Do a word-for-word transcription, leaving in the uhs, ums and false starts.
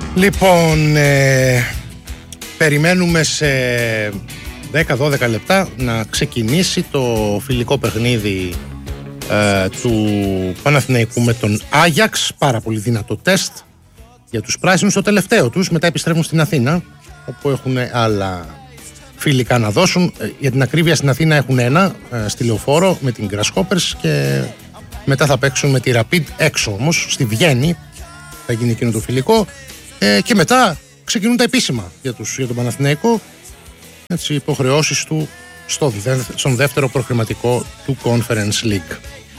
Λοιπόν, ε, περιμένουμε σε δέκα με δώδεκα λεπτά να ξεκινήσει το φιλικό παιχνίδι ε, του Παναθηναϊκού με τον Άγιαξ. Πάρα πολύ δυνατό τεστ για τους πράσινους, το τελευταίο τους. Μετά επιστρέφουν στην Αθήνα, όπου έχουν άλλα φιλικά να δώσουν. Για την ακρίβεια, στην Αθήνα έχουν ένα ε, στη Λεωφόρο με την Grasshoppers και μετά θα παίξουν με τη Rapid έξω όμως, στη Βιέννη θα γίνει εκείνο το φιλικό. Ε, και μετά ξεκινούν τα επίσημα για, τους, για τον Παναθηναϊκό, έτσι, υποχρεώσεις του στο, στον δεύτερο προκριματικό του Conference League.